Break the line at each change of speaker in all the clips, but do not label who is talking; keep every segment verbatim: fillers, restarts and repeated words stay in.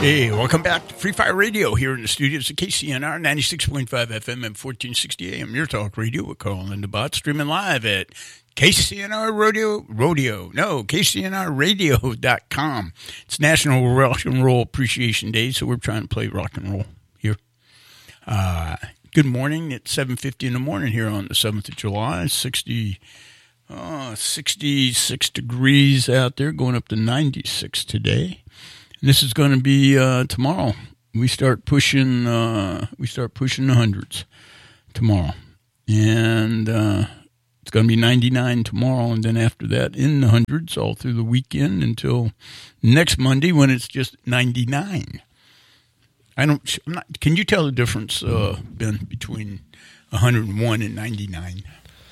Hey, welcome back to Free Fire Radio here in the studios at K C N R ninety-six point five F M and fourteen sixty A M. Your talk radio with Carl and the Bot, streaming live at K C N R Rodeo, Rodeo, no, K C N R radio dot com. It's National Rock and Roll Appreciation Day, so we're trying to play rock and roll here. Uh, good morning. It's seven fifty in the morning here on the seventh of July, sixty, uh, sixty-six degrees out there, going up to ninety-six today. This is going to be uh, tomorrow. We start pushing. Uh, we start pushing the hundreds tomorrow, and uh, it's going to be ninety-nine tomorrow, and then after that, in the hundreds all through the weekend until next Monday when it's just ninety-nine. I don't. I'm not, can you tell the difference, uh, Ben, between one hundred one and ninety-nine?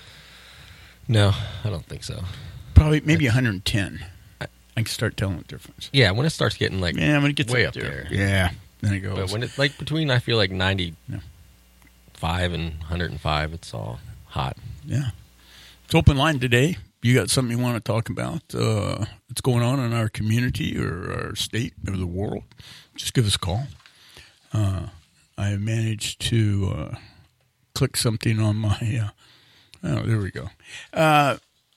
No, I don't think so.
Probably maybe one hundred ten. I can start telling the difference.
Yeah, when it starts getting like
yeah, when it gets
way
up,
up
there.
there.
Yeah, then it goes.
But when it's like between, I feel like ninety-five and one hundred five, it's all hot.
Yeah. It's open line today. You got something you want to talk about uh, that's going on in our community or our state or the world, just give us a call. Uh, I have managed to uh, click something on my, uh, oh, there we go. Uh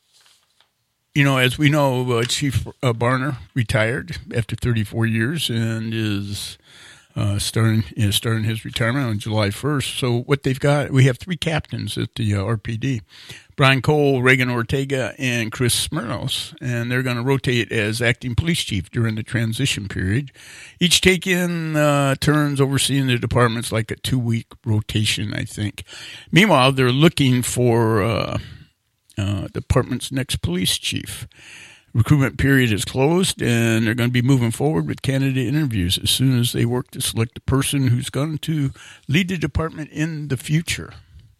You know, as we know, uh, Chief uh, Barner retired after thirty-four years and is uh, starting is starting his retirement on July first. So what they've got, we have three captains at the uh, R P D: Brian Cole, Reagan Ortega, and Chris Smirnos, and they're going to rotate as acting police chief during the transition period. Each taking uh, turns overseeing the departments, like a two-week rotation, I think. Meanwhile, they're looking for Uh, Uh, department's next police chief. Recruitment period is closed, and they're going to be moving forward with candidate interviews as soon as they work to select the person who's going to lead the department in the future.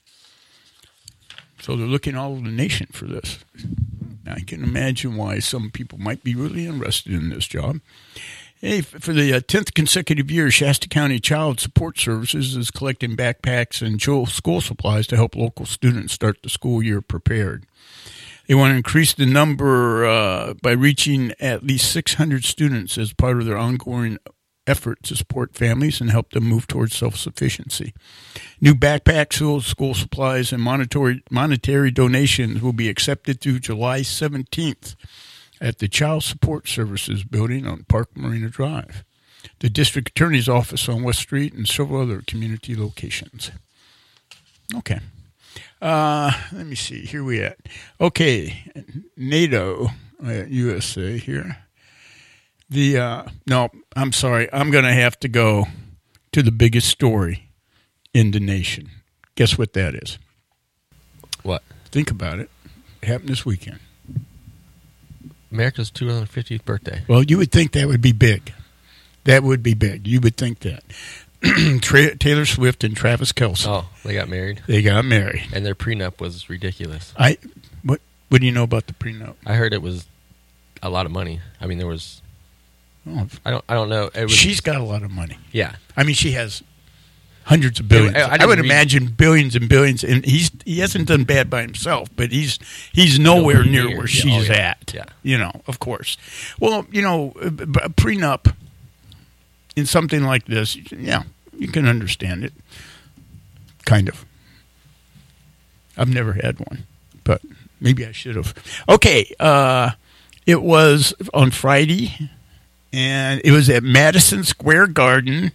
So they're looking all over the nation for this. Now, I can imagine why some people might be really interested in this job. Hey, for the uh, tenth consecutive year, Shasta County Child Support Services is collecting backpacks and school supplies to help local students start the school year prepared. They want to increase the number uh, by reaching at least six hundred students as part of their ongoing effort to support families and help them move towards self-sufficiency. New backpacks, school supplies, and monetary, monetary donations will be accepted through July seventeenth. At the Child Support Services building on Park Marina Drive, the District Attorney's Office on West Street, and several other community locations. Okay. Uh, let me see. Here we at. Okay. NATO, uh, U S A here. The, uh, no, I'm sorry. I'm going to have to go to the biggest story in the nation. Guess what that is?
What?
Think about it. It happened this weekend.
America's two hundred fiftieth birthday.
Well, you would think that would be big. That would be big. You would think that. Tra- Taylor Swift and Travis Kelce.
Oh, they got married?
They got married.
And their prenup was ridiculous.
I What What do you know about the prenup?
I heard it was a lot of money. I mean, there was...
Oh,
I don't I don't know. It was,
she's got a lot of money.
Yeah.
I mean, she has hundreds of billions.
I, I,
I would
read,
imagine billions and billions. And he's he hasn't done bad by himself, but he's he's nowhere, nowhere near, near where yeah, she's
oh, yeah,
at.
Yeah.
You know, of course. Well, you know, a, a prenup in something like this, yeah, you can understand it. Kind of. I've never had one, but maybe I should have. Okay, uh, it was on Friday, and it was at Madison Square Garden.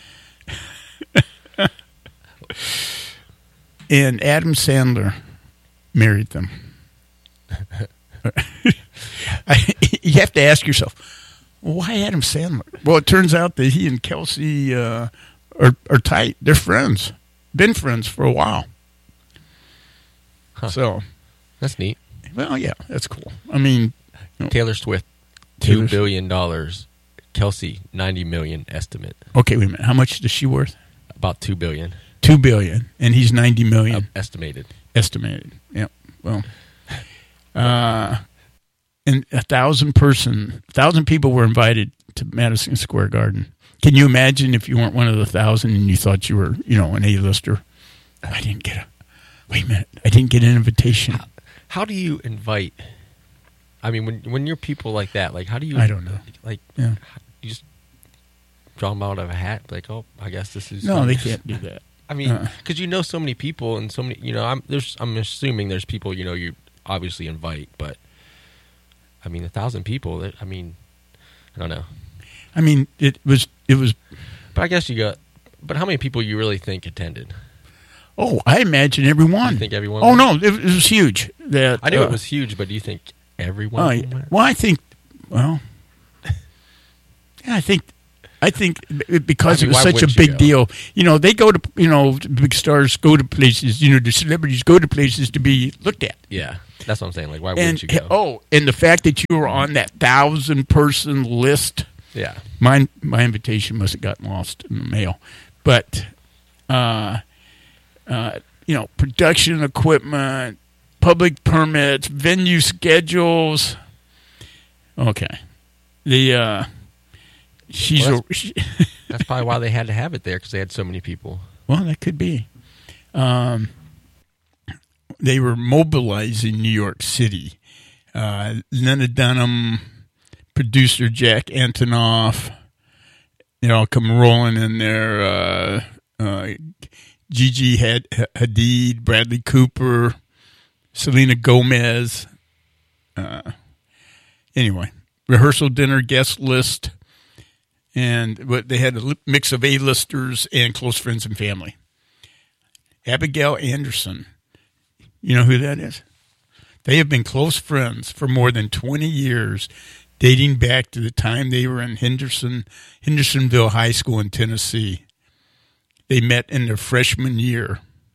And Adam Sandler married them. I, you have to ask yourself, why Adam Sandler? Well, it turns out that he and Kelsey uh, are, are tight. They're friends. Been friends for a while.
Huh.
So
that's neat.
Well, yeah, that's cool. I mean, you know,
Taylor Swift, two billion dollars. Kelsey, ninety million estimate.
Okay, wait a minute. How much is she worth?
About two billion.
Two billion, and he's ninety million.
Uh, estimated.
Estimated. Yeah. Well, uh, and a thousand person, a thousand people were invited to Madison Square Garden. Can you imagine if you weren't one of the thousand and you thought you were, you know, an A-lister? I didn't get a. Wait a minute. I didn't get an invitation.
How, how do you invite? I mean, when when you're people like that, like, how do you?
I don't know.
Like,
yeah.
you just draw them out of a hat. Like, oh, I guess this is.
No, they can't do that.
I mean,
Uh.
because you know so many people and so many, you know, I'm there's I'm assuming there's people you know you obviously invite, but I mean, a thousand people. That, I mean, I don't know.
I mean, it was it was.
But I guess you got. But how many people you really think attended?
Oh, I imagine everyone.
You think everyone?
Oh
went?
no, it, it was huge. That
I knew
uh,
it was huge, but do you think everyone?
Oh,
went?
well, I think. Well, yeah, I think. I think because
I mean,
it was
why
such a
wouldn't you
big
go?
deal. You know, they go to, you know, big stars go to places, you know, the celebrities go to places to be looked at.
Yeah, that's what I'm saying. Like, why
And,
wouldn't you go?
oh, and the fact that you were on that thousand person list,
Yeah,
my, my invitation must have gotten lost in the mail. But, uh, uh, you know, production equipment, public permits, venue schedules. Okay. The, uh, She's
Well,
a, she,
that's probably why they had to have it there because they had so many people.
well, that could be. Um, they were mobilizing New York City. Uh, Lena Dunham, producer Jack Antonoff, you know, come rolling in there. Uh, uh, Gigi Had- Hadid, Bradley Cooper, Selena Gomez. Uh, anyway, rehearsal dinner guest list. And but they had a mix of A-listers and close friends and family. Abigail Anderson, you know who that is? They have been close friends for more than twenty years, dating back to the time they were in Henderson, Hendersonville High School in Tennessee. They met in their freshman year.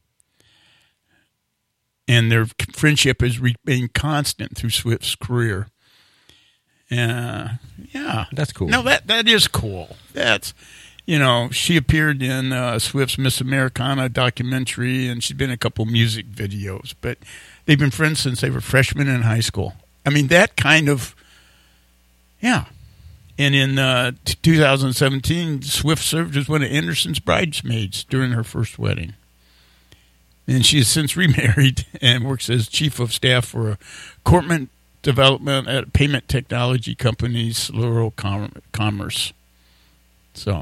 And their friendship has remained constant through Swift's career. Uh, yeah.
That's cool.
No, that that is cool. That's, you know, she appeared in uh, Swift's Miss Americana documentary, and she's been in a couple music videos. But they've been friends since they were freshmen in high school. I mean, that kind of, yeah. And in uh, two thousand seventeen, Swift served as one of Anderson's bridesmaids during her first wedding. And she has since remarried and works as chief of staff for a corporate development at payment technology company, Sluro Com- Commerce. So,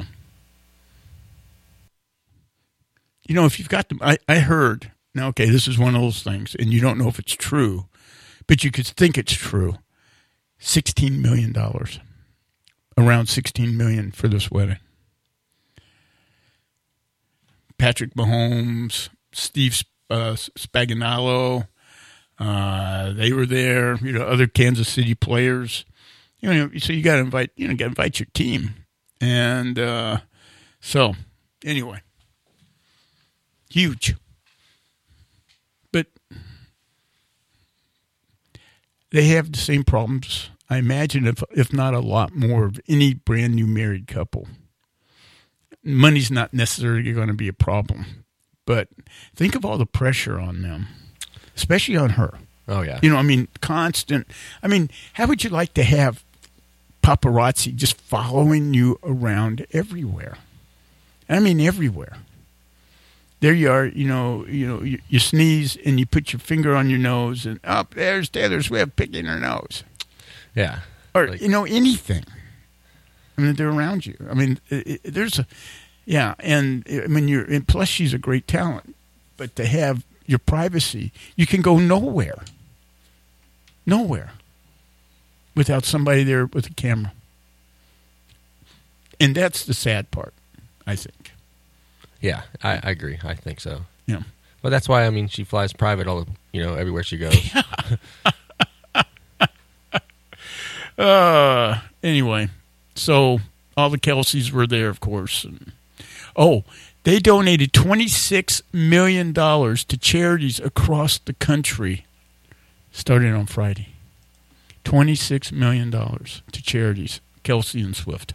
you know, if you've got them, I, I heard, now, okay, this is one of those things, and you don't know if it's true, but you could think it's true. sixteen million dollars. Around sixteen million dollars for this wedding. Patrick Mahomes, Steve uh, Spagnuolo, uh, they were there. You know, other Kansas City players. You know, so you got to invite. You know, got to invite your team. And uh, so, anyway, huge. But they have the same problems, I imagine, if if not a lot more, of any brand new married couple. Money's not necessarily going to be a problem, but think of all the pressure on them, especially on her.
Oh, yeah.
You know, I mean, constant. I mean, how would you like to have paparazzi just following you around everywhere? I mean, everywhere. There you are, you know, you know, you, you sneeze and you put your finger on your nose and, oh, there's Taylor Swift picking her nose.
Yeah.
Or,
Like-
you know, anything. I mean, they're around you. I mean, it, it, there's a, yeah, and I mean, you're, and plus she's a great talent, but to have your privacy, you can go nowhere, nowhere, without somebody there with a camera. And that's the sad part, I think.
Yeah, I, I agree. I think so.
Yeah.
But that's why, I mean, she flies private all, you know, everywhere she goes.
Uh, anyway, so all the Kelseys were there, of course. And, oh, they donated twenty-six million dollars to charities across the country starting on Friday. twenty-six million dollars to charities, Kelsey and Swift.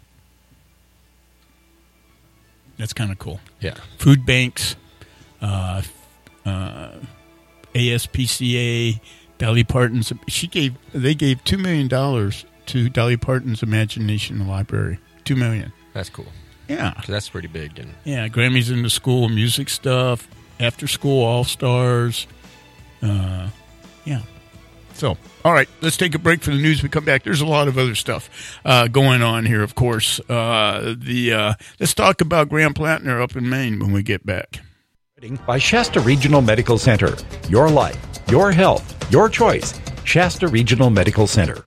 That's kind of cool.
Yeah.
Food banks, uh, uh, A S P C A, Dolly Parton's. She gave. They gave two million dollars to Dolly Parton's Imagination Library. Two million.
That's cool.
Yeah,
So that's pretty big. And
yeah. Grammys in the school music stuff. After school all stars. Uh, yeah. So, all right, let's take a break for the news. We come back. There's a lot of other stuff uh, going on here, of course. Uh, the uh, let's talk about Graham Plattner up in Maine when we get back.
By Shasta Regional Medical Center. Your life, your health, your choice. Shasta Regional Medical Center.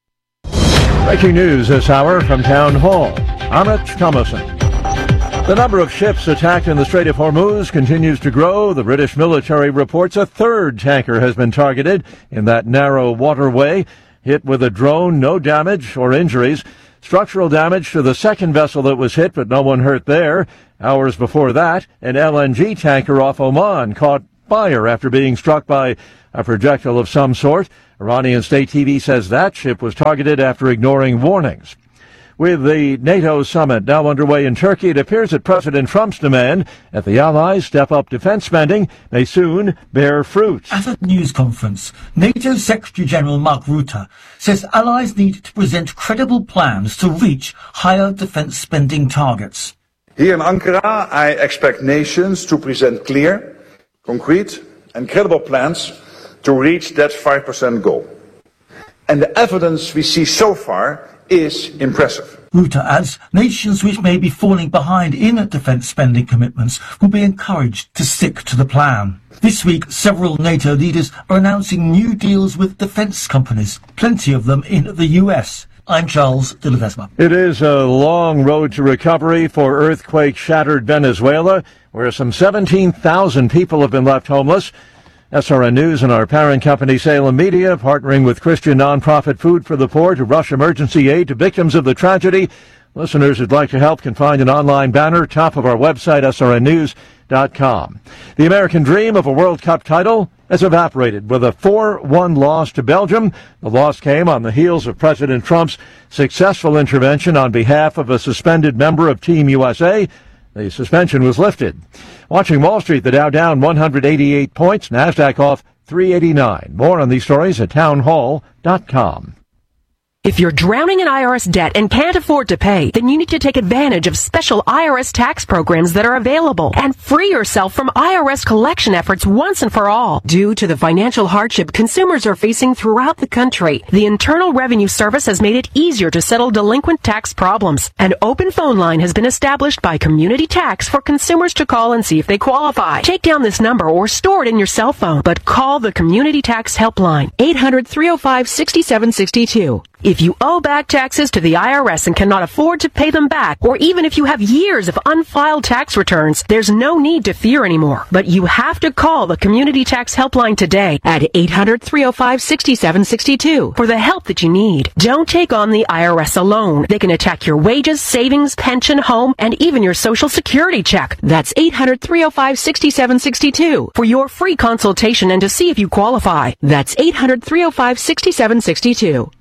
Breaking news this hour from Town Hall. Amit Thomason. The number of ships attacked in the Strait of Hormuz continues to grow. The British military reports a third tanker has been targeted in that narrow waterway. Hit with a drone, no damage or injuries. Structural damage to the second vessel that was hit, but no one hurt there. Hours before that, an L N G tanker off Oman caught fire after being struck by a projectile of some sort. Iranian state T V says that ship was targeted after ignoring warnings. With the NATO summit now underway in Turkey, it appears that President Trump's demand that the allies step up defense spending may soon bear fruit.
At a news conference, NATO Secretary-General Mark Rutte says allies need to present credible plans to reach higher defense spending targets.
Here in Ankara, I expect nations to present clear, concrete and credible plans to reach that five percent goal. And the evidence we see so far is impressive.
Rutte adds nations which may be falling behind in defence spending commitments will be encouraged to stick to the plan. This week, several NATO leaders are announcing new deals with defence companies, plenty of them in the U S. I'm Charles de Ledesma.
It is a long road to recovery for earthquake-shattered Venezuela, where some seventeen thousand people have been left homeless. S R N News and our parent company Salem Media, partnering with Christian nonprofit Food for the Poor to rush emergency aid to victims of the tragedy. Listeners who'd like to help can find an online banner top of our website, S R N news dot com. The American dream of a World Cup title has evaporated with a four one loss to Belgium. The loss came on the heels of President Trump's successful intervention on behalf of a suspended member of Team U S A. The suspension was lifted. Watching Wall Street, the Dow down one hundred eighty-eight points, NASDAQ off three eighty-nine. More on these stories at town hall dot com.
If you're drowning in I R S debt and can't afford to pay, then you need to take advantage of special I R S tax programs that are available and free yourself from I R S collection efforts once and for all. Due to the financial hardship consumers are facing throughout the country, the Internal Revenue Service has made it easier to settle delinquent tax problems. An open phone line has been established by Community Tax for consumers to call and see if they qualify. Take down this number or store it in your cell phone, but call the Community Tax Helpline, eight hundred, three oh five, six seven six two. If you owe back taxes to the I R S and cannot afford to pay them back, or even if you have years of unfiled tax returns, there's no need to fear anymore. But you have to call the Community Tax Helpline today at eight hundred, three oh five, six seven six two for the help that you need. Don't take on the I R S alone. They can attack your wages, savings, pension, home, and even your Social Security check. That's eight hundred, three oh five, six seven six two for your free consultation and to see if you qualify. That's eight hundred, three oh five, six seven six two.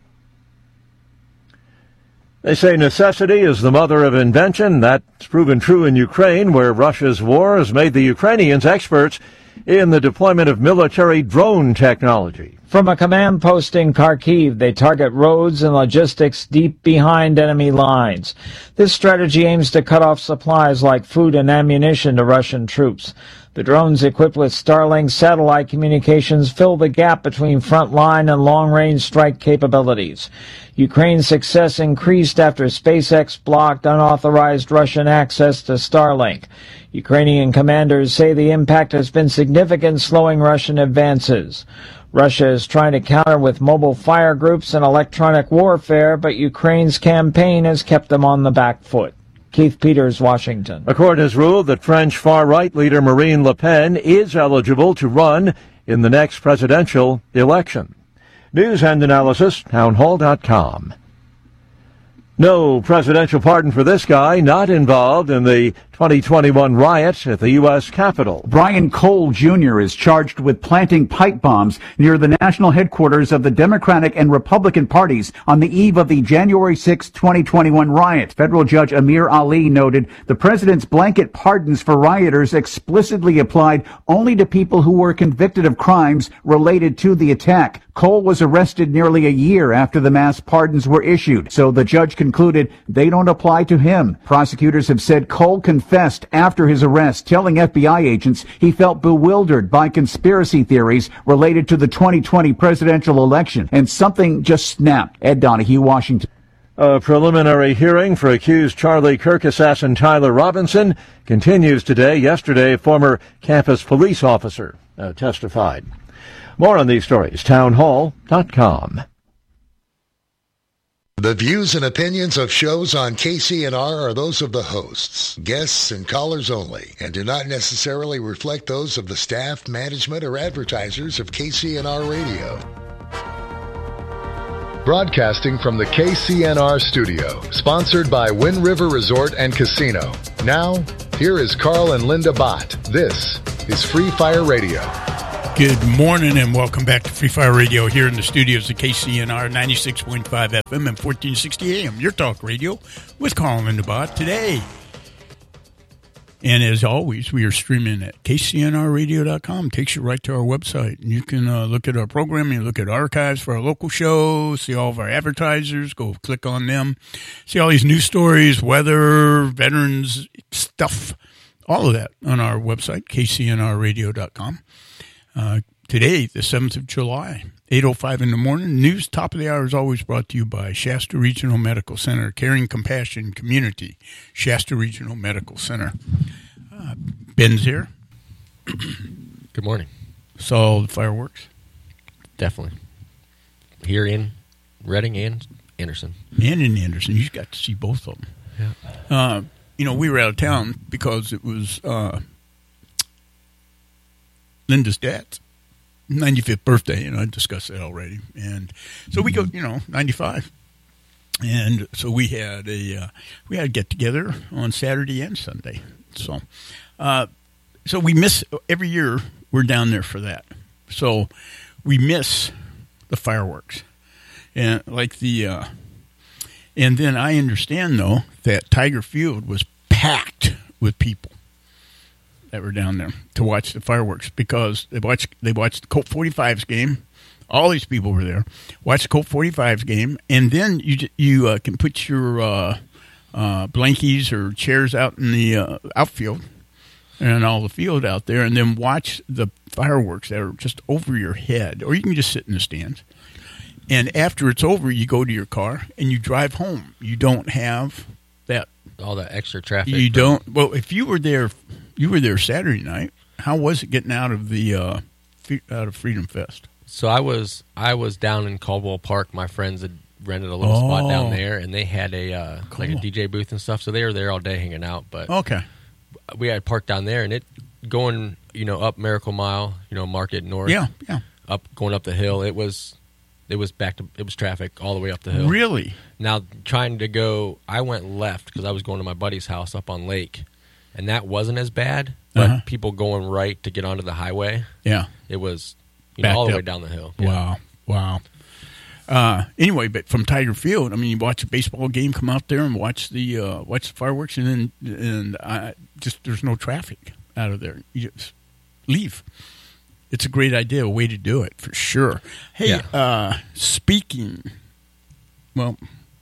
They say necessity is the mother of invention. That's proven true in Ukraine, where Russia's war has made the Ukrainians experts in the deployment of military drone technology.
From a command post in Kharkiv, they target roads and logistics deep behind enemy lines. This strategy aims to cut off supplies like food and ammunition to Russian troops. The drones equipped with Starlink satellite communications fill the gap between frontline and long-range strike capabilities. Ukraine's success increased after SpaceX blocked unauthorized Russian access to Starlink. Ukrainian commanders say the impact has been significant, slowing Russian advances. Russia is trying to counter with mobile fire groups and electronic warfare, but Ukraine's campaign has kept them on the back foot. Keith Peters, Washington.
A court has ruled that French far-right leader Marine Le Pen is eligible to run in the next presidential election. News and analysis, town hall dot com. No presidential pardon for this guy, not involved in the twenty twenty-one riot at the U S Capitol.
Brian Cole Junior is charged with planting pipe bombs near the national headquarters of the Democratic and Republican parties on the eve of the January sixth, twenty twenty-one riot. Federal Judge Amir Ali noted the president's blanket pardons for rioters explicitly applied only to people who were convicted of crimes related to the attack. Cole was arrested nearly a year after the mass pardons were issued, so the judge concluded they don't apply to him. Prosecutors have said Cole confessed confessed after his arrest, telling F B I agents he felt bewildered by conspiracy theories related to the twenty twenty presidential election, and something just snapped. Ed Donahue, Washington.
A preliminary hearing for accused Charlie Kirk assassin Tyler Robinson continues today. Yesterday, former campus police officer uh, testified. More on these stories, town hall dot com.
The views and opinions of shows on K C N R are those of the hosts, guests, and callers only, and do not necessarily reflect those of the staff, management, or advertisers of K C N R Radio. Broadcasting from the K C N R studio, sponsored by Wind River Resort and Casino. Now, here is Carl and Linda Bott. This is Free Fire Radio.
Good morning and welcome back to Free Fire Radio here in the studios of K C N R ninety-six point five F M and fourteen sixty A M, your talk radio with Carl and Linda Bott today. And as always, we are streaming at K C N R radio dot com. Takes you right to our website. And you can uh, look at our programming, look at archives for our local shows, see all of our advertisers, go click on them, see all these news stories, weather, veterans stuff, all of that on our website, K C N R radio dot com. Uh, today, the seventh of July, eight oh five in the morning. News top of the hour is always brought to you by Shasta Regional Medical Center, Caring Compassion Community, Shasta Regional Medical Center. Uh, Ben's here.
Good morning.
Saw the fireworks?
Definitely. Here in Reading and Anderson.
And in Anderson. You got to see both of them.
Yeah.
Uh, you know, we were out of town because it was uh, Linda's dad's ninety-fifth birthday, and I discussed that already. And so we go, you know, ninety-five. And so we had a uh, we had a get together on Saturday and Sunday. So, uh, so we miss every year. We're down there for that. So we miss the fireworks, and like the, uh, and then I understand though that Tiger Field was packed with people that were down there to watch the fireworks because they watched they watched the Colt forty-fives game. All these people were there. Watched the Colt forty-fives game, and then you you uh, can put your uh, uh, blankies or chairs out in the uh, outfield and all the field out there, and then watch the fireworks that are just over your head, or you can just sit in the stands. And after it's over, you go to your car and you drive home. You don't have that
all that extra traffic.
You don't. Well, if you were there. You were there Saturday night. How was it getting out of the uh, out of Freedom Fest?
So I was I was down in Caldwell Park. My friends had rented a little oh, spot down there, and they had a uh, cool. like a D J booth and stuff. So they were there all day hanging out. But
okay,
we had parked down there, and it going you know up Miracle Mile, you know Market North.
Yeah, yeah.
Up going up the hill. It was it was back to it was traffic all the way up the hill.
Really?
Now trying to go, I went left because I was going to my buddy's house up on Lake. And that wasn't as bad, but uh-huh. people going right to get onto the highway,
yeah,
it was you know, all the up. way down the hill.
Yeah. Wow, wow. Uh, anyway, but from Tiger Field, I mean, you watch a baseball game, come out there and watch the uh, watch the fireworks, and then and I, just there's no traffic out of there. You just leave. It's a great idea, a way to do it for sure. Hey, yeah. uh, speaking, well,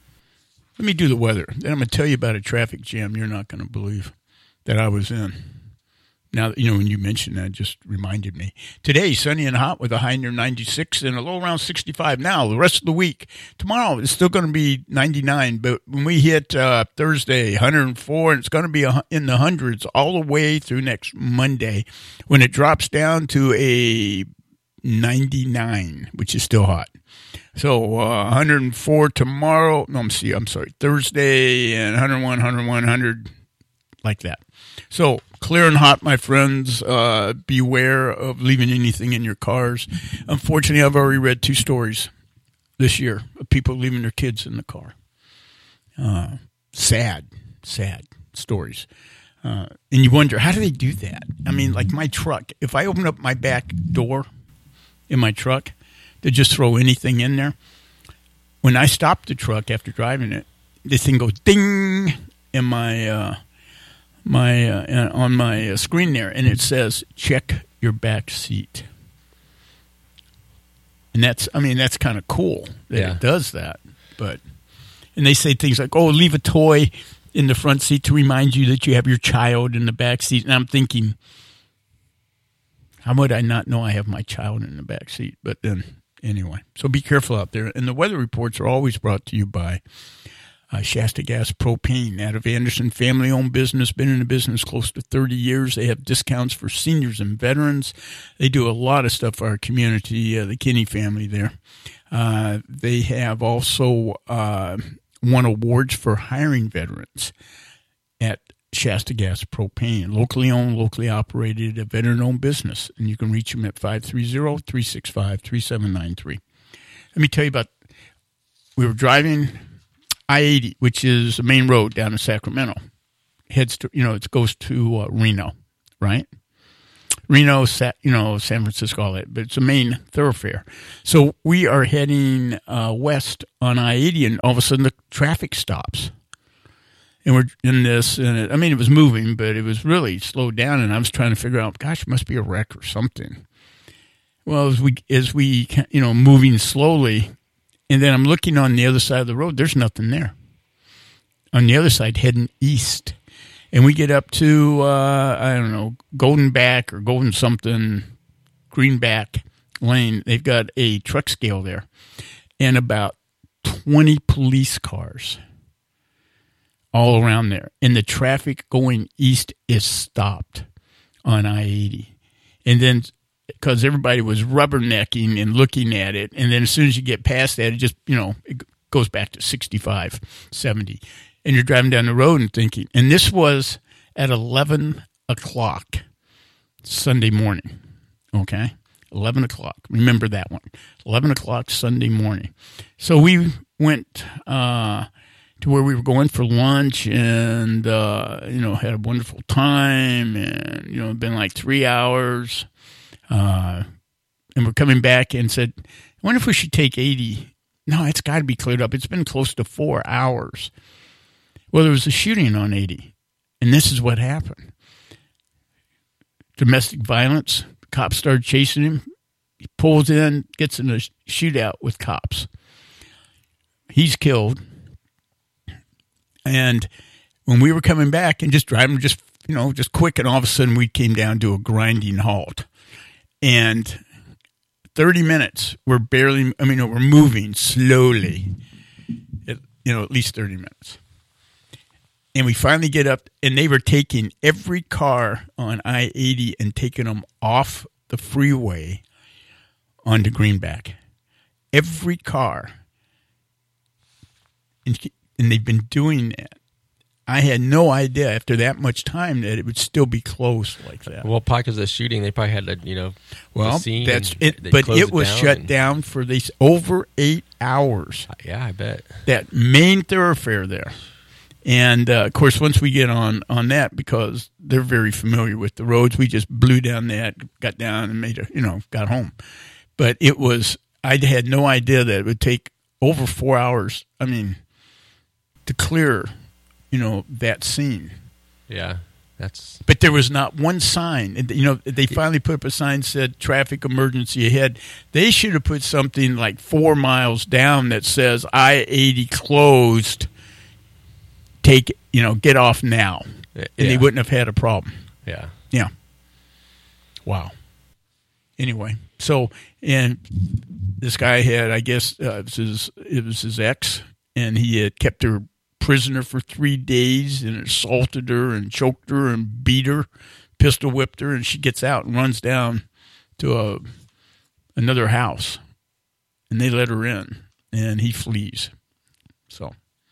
let me do the weather. Then I'm going to tell you about a traffic jam you're not going to believe that I was in. Now, you know, when you mentioned that, it just reminded me. Today, sunny and hot with a high near ninety-six and a low around sixty-five. Now, the rest of the week, tomorrow it's still going to be ninety-nine, but when we hit uh, Thursday, one hundred four, and it's going to be in the hundreds all the way through next Monday when it drops down to a ninety-nine, which is still hot. So uh, one hundred four tomorrow. No, I'm see. I'm sorry. Thursday and one hundred one, one hundred one, one hundred, like that. So clear and hot, my friends. Uh, beware of leaving anything in your cars. Unfortunately, I've already read two stories this year of people leaving their kids in the car. Uh, sad, sad stories. Uh, and you wonder, how do they do that? I mean, like my truck. If I open up my back door in my truck to just throw anything in there, when I stop the truck after driving it, this thing goes ding in my uh, my uh, on my uh, screen there, and it says check your back seat. And that's, I mean, that's kind of cool that yeah. it does that. But and they say things like, oh, leave a toy in the front seat to remind you that you have your child in the back seat. And I'm thinking, how would I not know I have my child in the back seat? But then, anyway, so be careful out there. And the weather reports are always brought to you by uh, Shasta Gas Propane out of Anderson, family-owned business, been in the business close to thirty years. They have discounts for seniors and veterans. They do a lot of stuff for our community, uh, the Kinney family there. Uh, they have also uh, won awards for hiring veterans at Shasta Gas Propane, locally owned, locally operated, a veteran-owned business. And you can reach them at five three zero, three six five, three seven nine three. Let me tell you about, we were driving I eighty, which is the main road down to Sacramento. Heads to, you know, it goes to uh, Reno, right? Reno, you know, San Francisco, all that, but it's a main thoroughfare. So we are heading uh, west on I eighty, and all of a sudden the traffic stops. And we're in this, and it, I mean, it was moving, but it was really slowed down, and I was trying to figure out, gosh, it must be a wreck or something. Well, as we, as we, you know, moving slowly, and then I'm looking on the other side of the road, there's nothing there. On the other side, heading east. And we get up to, uh, I don't know, Golden Back or Golden something, Greenback Lane. They've got a truck scale there and about twenty police cars all around there. And the traffic going east is stopped on I eighty. And then because everybody was rubbernecking and looking at it, and then as soon as you get past that, it just, you know, it goes back to sixty-five, seventy. And you're driving down the road and thinking, and this was at eleven o'clock Sunday morning, okay? eleven o'clock. Remember that one. eleven o'clock Sunday morning. So we went uh, to where we were going for lunch and, uh, you know, had a wonderful time. And, you know, it'd been like three hours. Uh, and we're coming back and said, I wonder if we should take eighty. No, it's got to be cleared up. It's been close to four hours. Well, there was a shooting on eighty, and this is what happened. Domestic violence. Cops started chasing him. He pulls in, gets in a shootout with cops. He's killed. And when we were coming back and just driving, just, you know, just quick, and all of a sudden we came down to a grinding halt. And thirty minutes, we're barely, I mean, we're moving slowly, at, you know, at least thirty minutes. And we finally get up, and they were taking every car on I eighty and taking them off the freeway onto Greenback. Every car. And, and they've been doing that. I had no idea after that much time that it would still be closed like that.
Well, probably because of the shooting, they probably had to, you know,
well, that's it. But it was
down
shut
and,
down for these over eight hours.
Yeah, I bet.
That main thoroughfare there. And, uh, of course, once we get on, on that, because they're very familiar with the roads, we just blew down that, got down and made a, you know, got home. But it was, I had no idea that it would take over four hours, I mean, to clear, you know, that scene.
Yeah, that's.
But there was not one sign. You know, they finally put up a sign that said traffic emergency ahead. They should have put something like four miles down that says I eighty closed. Take, you know, get off now. And yeah. They wouldn't have had a problem.
Yeah.
Yeah. Wow. Anyway, so, and this guy had, I guess, uh, it was his, it was his ex, and he had kept her prisoner for three days and assaulted her and choked her and beat her, pistol whipped her, and she gets out and runs down to a another house, and they let her in, and he flees. So.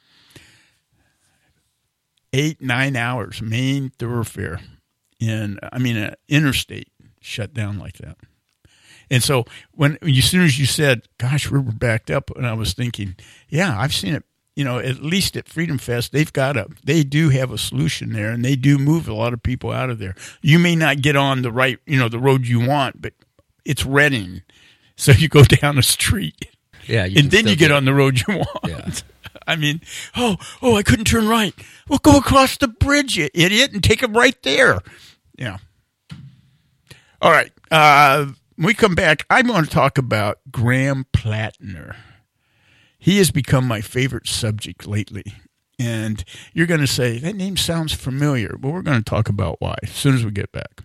Eight, nine hours, main thoroughfare, in, I mean, an interstate shut down like that. And so when, as soon as you said, gosh, we were backed up, and I was thinking, yeah, I've seen it, you know, at least at Freedom Fest, they've got a, they do have a solution there, and they do move a lot of people out of there. You may not get on the right, you know, the road you want, but it's Redding. So you go down the street.
Yeah.
And then you get on the road you want.
Yeah.
I mean, oh, oh, I couldn't turn right. Well, go across the bridge, you idiot, and take them right there. Yeah. All right. Uh, when we come back, I'm going to talk about Graham Plattner. He has become my favorite subject lately. And you're going to say, that name sounds familiar, but we're going to talk about why as soon as we get back.